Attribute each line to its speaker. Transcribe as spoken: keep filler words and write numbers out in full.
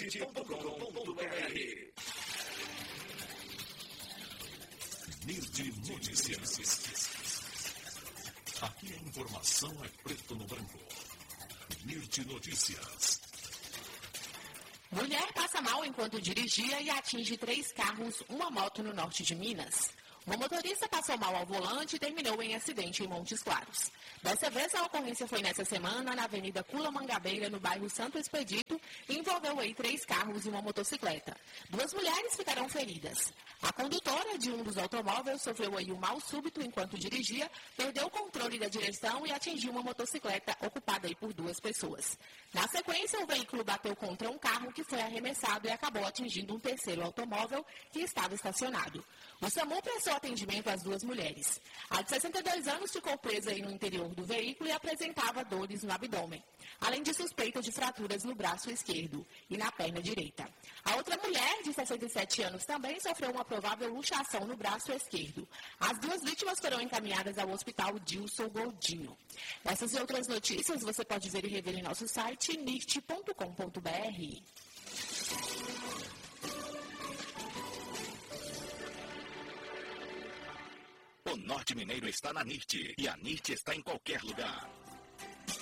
Speaker 1: nirt ponto com ponto br. Nirt Notícias. Aqui a informação é preto no branco. Nirt Notícias.
Speaker 2: Mulher passa mal enquanto dirigia e atinge três carros, uma moto no norte de Minas. Uma motorista passou mal ao volante e terminou em acidente em Montes Claros. Dessa vez, a ocorrência foi nessa semana na Avenida Cula Mangabeira, no bairro Santo Expedito, e envolveu aí três carros e uma motocicleta. Duas mulheres ficaram feridas. A condutora de um dos automóveis sofreu aí um mal súbito enquanto dirigia, perdeu o controle da direção e atingiu uma motocicleta ocupada aí por duas pessoas. Na sequência, o veículo bateu contra um carro que foi arremessado e acabou atingindo um terceiro automóvel que estava estacionado. O SAMU prestou atendimento às duas mulheres. A de sessenta e dois anos ficou presa aí no interior do veículo e apresentava dores no abdômen, além de suspeita de fraturas no braço esquerdo e na perna direita. A outra mulher, de sessenta e sete anos, também sofreu uma provável luxação no braço esquerdo. As duas vítimas foram encaminhadas ao hospital Dilson Goldinho. Essas e outras notícias você pode ver e rever em nosso site nirt ponto com ponto br.
Speaker 1: O Norte Mineiro está na Nirt e a Nirt está em qualquer lugar.